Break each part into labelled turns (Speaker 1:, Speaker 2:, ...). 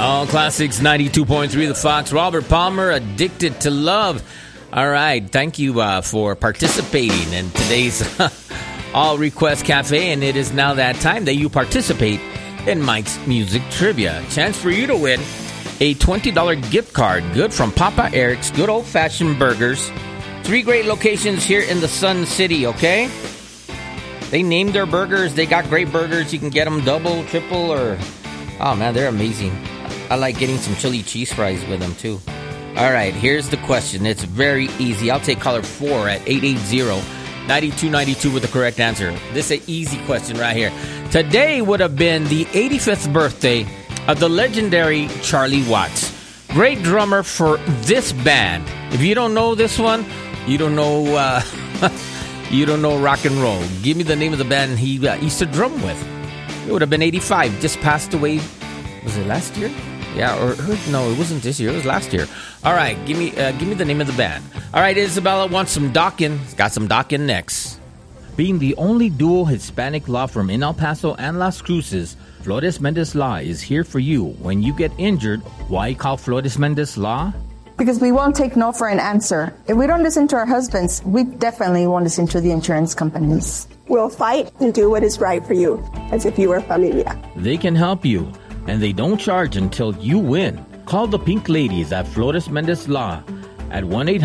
Speaker 1: All Classics 92.3 The Fox. Robert Palmer, Addicted to Love. All right. Thank you for participating in today's All Request Cafe. And it is now that time that you participate in Mike's Music Trivia. Chance for you to win a $20 gift card. Good from Papa Eric's Good Old Fashioned Burgers. 3 great locations here in the Sun City, okay? They named their burgers. They got great burgers. You can get them double, triple, or... Oh, man, they're amazing. I like getting some chili cheese fries with them, too. All right, here's the question. It's very easy. I'll take caller 4 at 880-9292 with the correct answer. This is an easy question right here. Today would have been the 85th birthday of the legendary Charlie Watts. Great drummer for this band. If you don't know this one, you don't know you don't know rock and roll. Give me the name of the band he used to drum with. It would have been 85. Just passed away. Was it last year? Yeah, or no, it wasn't this year. It was last year. All right, give me the name of the band. All right, Isabella wants some Dokken. Got some Dokken next. Being the only dual Hispanic law firm in El Paso and Las Cruces, Flores Mendez Law is here for you. When you get injured, why call Flores Mendez Law?
Speaker 2: Because we won't take no for an answer. If we don't listen to our husbands, we definitely won't listen to the insurance companies.
Speaker 3: We'll fight and do what is right for you, as if you were familia.
Speaker 1: They can help you, and they don't charge until you win. Call the Pink Ladies at Flores Mendez Law at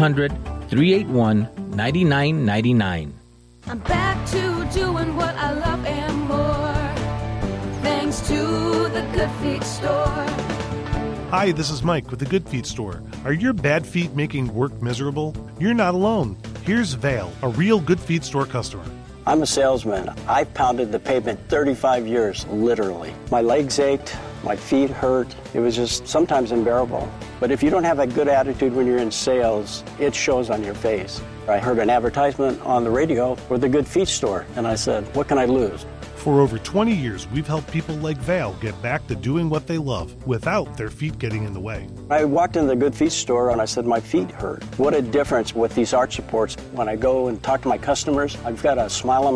Speaker 1: 1-800-381-9999.
Speaker 4: I'm back to doing what I love and more, thanks to the Good Feet store.
Speaker 5: Hi, this is Mike with the Good Feet store. Are your bad feet making work miserable? You're not alone. Here's Vale, a real Good Feet store customer.
Speaker 6: I'm a salesman. I pounded the pavement 35 years, literally. My legs ached, my feet hurt. It was just sometimes unbearable. But if you don't have a good attitude when you're in sales, it shows on your face. I heard an advertisement on the radio for the Good Feet store, and I said, what can I lose?
Speaker 5: For over 20 years, we've helped people like Val get back to doing what they love without their feet getting in the way.
Speaker 6: I walked in the Good Feet store and I said, my feet hurt. What a difference with these arch supports. When I go and talk to my customers, I've got a smile on